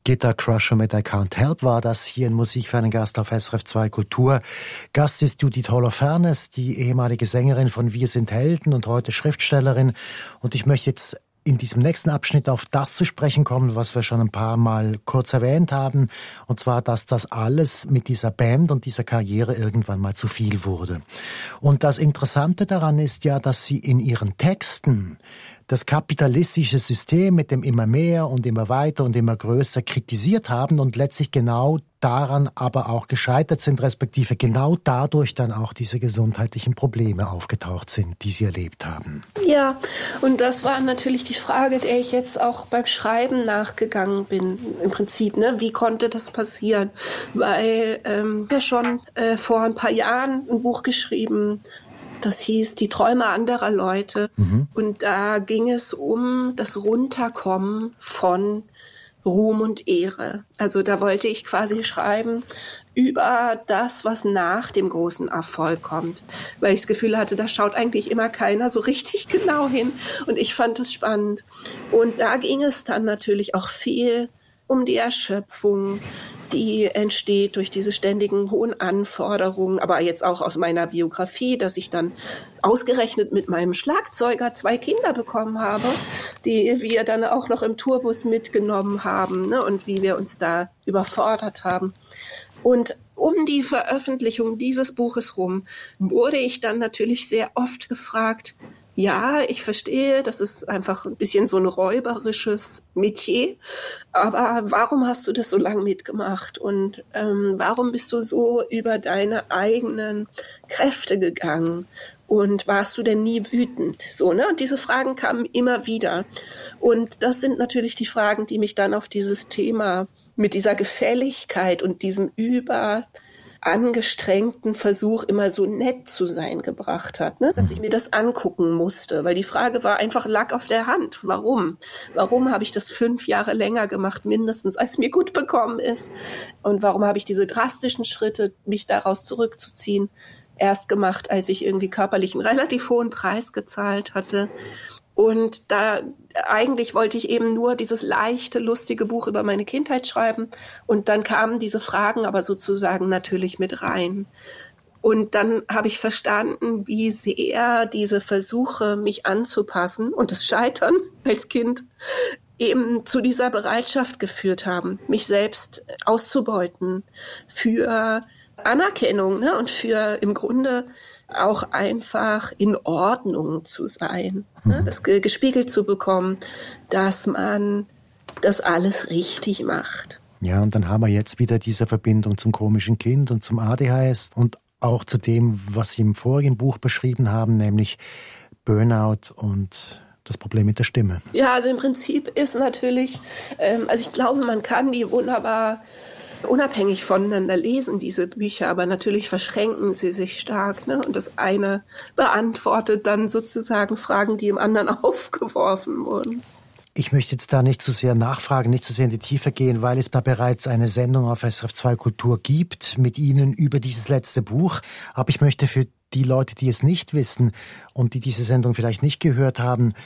Guitar Crusher mit I Can't Help war das hier in Musik für einen Gast auf SRF 2 Kultur. Gast ist Judith Holofernes, die ehemalige Sängerin von Wir sind Helden und heute Schriftstellerin. Und ich möchte jetzt in diesem nächsten Abschnitt auf das zu sprechen kommen, was wir schon ein paar Mal kurz erwähnt haben. Und zwar, dass das alles mit dieser Band und dieser Karriere irgendwann mal zu viel wurde. Und das Interessante daran ist ja, dass sie in ihren Texten das kapitalistische System mit dem immer mehr und immer weiter und immer größer kritisiert haben und letztlich genau daran aber auch gescheitert sind, respektive genau dadurch dann auch diese gesundheitlichen Probleme aufgetaucht sind, die sie erlebt haben. Ja, und das war natürlich die Frage, der ich jetzt auch beim Schreiben nachgegangen bin, im Prinzip, ne? Wie konnte das passieren? Weil ich ja schon vor ein paar Jahren ein Buch geschrieben, das hieß Die Träume anderer Leute. Und da ging es um das Runterkommen von Ruhm und Ehre. Also da wollte ich quasi schreiben über das, was nach dem großen Erfolg kommt. Weil ich das Gefühl hatte, da schaut eigentlich immer keiner so richtig genau hin. Und ich fand es spannend. Und da ging es dann natürlich auch viel um die Erschöpfung, die entsteht durch diese ständigen hohen Anforderungen, aber jetzt auch aus meiner Biografie, dass ich dann ausgerechnet mit meinem Schlagzeuger 2 Kinder bekommen habe, die wir dann auch noch im Tourbus mitgenommen haben, ne, und wie wir uns da überfordert haben. Und um die Veröffentlichung dieses Buches rum wurde ich dann natürlich sehr oft gefragt, ja, ich verstehe, das ist einfach ein bisschen so ein räuberisches Metier, aber warum hast du das so lange mitgemacht und warum bist du so über deine eigenen Kräfte gegangen und warst du denn nie wütend? So, ne? Und diese Fragen kamen immer wieder und das sind natürlich die Fragen, die mich dann auf dieses Thema mit dieser Gefälligkeit und diesem angestrengten Versuch, immer so nett zu sein, gebracht hat, ne? Dass ich mir das angucken musste, weil die Frage war einfach, lag auf der Hand. Warum? Warum habe ich das 5 Jahre länger gemacht, mindestens, als mir gut bekommen ist? Und warum habe ich diese drastischen Schritte, mich daraus zurückzuziehen, erst gemacht, als ich irgendwie körperlich einen relativ hohen Preis gezahlt hatte? Und da eigentlich wollte ich eben nur dieses leichte, lustige Buch über meine Kindheit schreiben. Und dann kamen diese Fragen aber sozusagen natürlich mit rein. Und dann habe ich verstanden, wie sehr diese Versuche, mich anzupassen und das Scheitern als Kind eben zu dieser Bereitschaft geführt haben, mich selbst auszubeuten für Anerkennung, ne? Und für im Grunde auch einfach in Ordnung zu sein, ne? Das gespiegelt zu bekommen, dass man das alles richtig macht. Ja, und dann haben wir jetzt wieder diese Verbindung zum komischen Kind und zum ADHS und auch zu dem, was Sie im vorigen Buch beschrieben haben, nämlich Burnout und das Problem mit der Stimme. Ja, also im Prinzip ist natürlich, also ich glaube, man kann die wunderbar unabhängig voneinander lesen, diese Bücher, aber natürlich verschränken sie sich stark, ne? Und das eine beantwortet dann sozusagen Fragen, die im anderen aufgeworfen wurden. Ich möchte jetzt da nicht zu sehr nachfragen, nicht zu sehr in die Tiefe gehen, weil es da bereits eine Sendung auf SRF 2 Kultur gibt mit Ihnen über dieses letzte Buch. Aber ich möchte für die Leute, die es nicht wissen und die diese Sendung vielleicht nicht gehört haben,